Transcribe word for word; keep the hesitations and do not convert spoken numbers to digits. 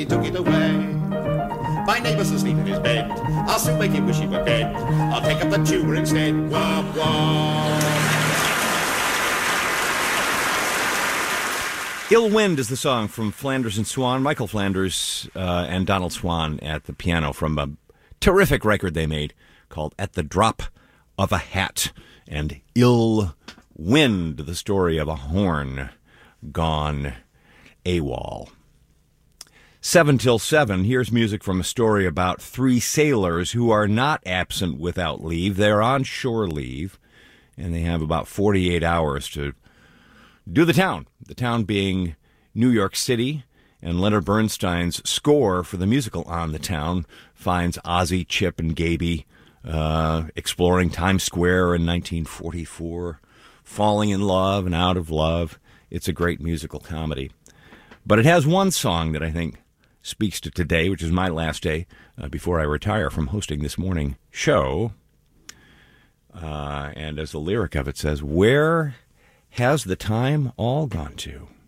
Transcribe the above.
He took it away. My neighbor's asleep in his bed. I'll soon make him wish he were dead. I'll take up the tuba instead. Womp womp. Ill Wind is the song from Flanders and Swan. Michael Flanders uh, and Donald Swan at the piano from a terrific record they made called At the Drop of a Hat. And Ill Wind, the story of a horn gone AWOL. Seven till seven, here's music from a story about three sailors who are not absent without leave. They're on shore leave, and they have about forty-eight hours to do the town. The town being New York City, and Leonard Bernstein's score for the musical On the Town finds Ozzie, Chip, and Gaby uh, exploring Times Square in nineteen forty-four, falling in love and out of love. It's a great musical comedy. But it has one song that I think speaks to today, which is my last day uh, before I retire from hosting this morning show. Uh, and as the lyric of it says, where has the time all gone to?